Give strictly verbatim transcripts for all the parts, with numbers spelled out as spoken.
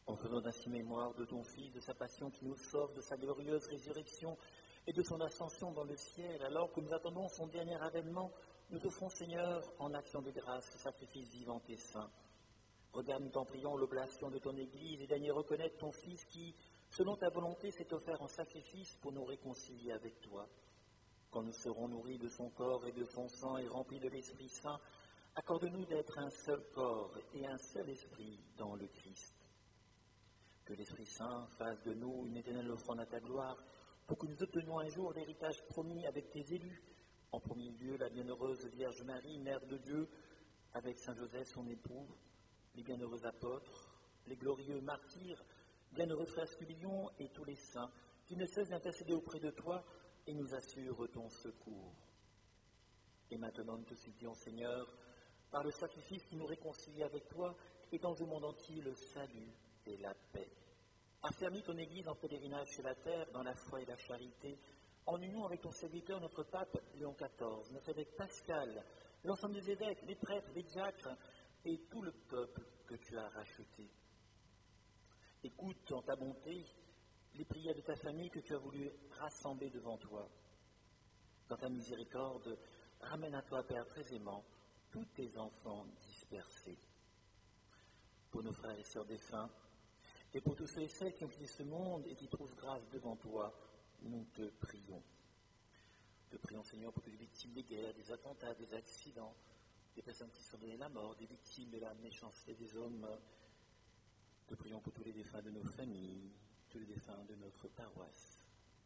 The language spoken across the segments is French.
En faisant ainsi mémoire de ton Fils, de sa passion qui nous sauve, de sa glorieuse résurrection et de son ascension dans le ciel, alors que nous attendons son dernier avènement, nous offrons, Seigneur, en action de grâce, ce sacrifice vivant et saint. Regarde, nous t'en prions, l'oblation de ton Église et daigne reconnaître ton Fils qui, selon ta volonté, s'est offert en sacrifice pour nous réconcilier avec toi. Quand nous serons nourris de son corps et de son sang et remplis de l'Esprit Saint, accorde-nous d'être un seul corps et un seul esprit dans le Christ. Que l'Esprit Saint fasse de nous une éternelle offrande à ta gloire, pour que nous obtenions un jour l'héritage promis avec tes élus, en premier lieu la bienheureuse Vierge Marie, Mère de Dieu, avec Saint Joseph son époux, les bienheureux apôtres, les glorieux martyrs, bienheureux frères Scubilion et tous les saints, qui ne cessent d'intercéder auprès de toi et nous assurent ton secours. Et maintenant nous te supplions, Seigneur, par le sacrifice qui nous réconcilie avec toi, et dans le monde entier le salut et la paix. Affermis ton Église en pèlerinage sur la terre, dans la foi et la charité, en union avec ton serviteur, notre pape Léon quatorze, notre évêque Pascal, l'ensemble des évêques, les prêtres, les diacres et tout le peuple que tu as racheté. Écoute en ta bonté les prières de ta famille que tu as voulu rassembler devant toi. Dans ta miséricorde, ramène à toi, Père très aimant, tous tes enfants dispersés. Pour nos frères et sœurs défunts, et pour tous ceux et celles qui ont quitté ce monde et qui trouvent grâce devant toi, nous te prions. Te prions, Seigneur, pour toutes les victimes des guerres, des attentats, des accidents, des personnes qui sont données la mort, des victimes de la méchanceté des hommes. Te prions pour tous les défunts de nos familles, tous les défunts de notre paroisse.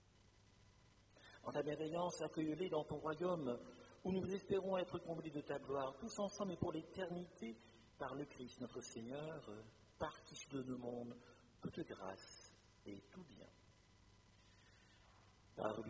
En ta bienveillance, accueille-les dans ton royaume, où nous espérons être comblés de ta gloire, tous ensemble et pour l'éternité, par le Christ notre Seigneur, par qui tu donnes au monde toute grâce et tout bien. Par lui,